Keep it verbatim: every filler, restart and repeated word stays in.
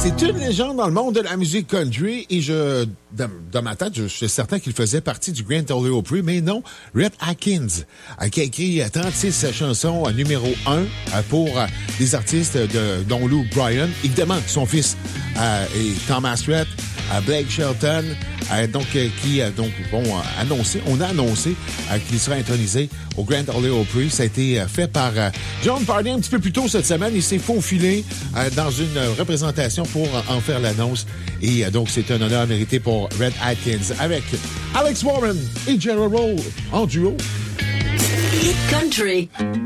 C'est une légende dans le monde de la musique country et je, dans, dans ma tête, je, je suis certain qu'il faisait partie du Grand Ole Opry, mais non, Rhett Akins, euh, qui a écrit trente-six chansons euh, numéro un euh, pour euh, des artistes de, dont Luke Bryan, évidemment son fils euh, et Thomas Rhett, euh, Blake Shelton, euh, donc euh, qui euh, donc vont euh, annoncer, on a annoncé euh, qu'il sera intronisé au Grand Ole Opry. Ça a été euh, fait par euh, John Pardy un petit peu plus tôt cette semaine. Il s'est faufilé euh, dans une euh, représentation pour en faire l'annonce. Et euh, donc, c'est un honneur mérité pour Rhett Akins avec Alex Warren et General Roll en duo. Hit Country.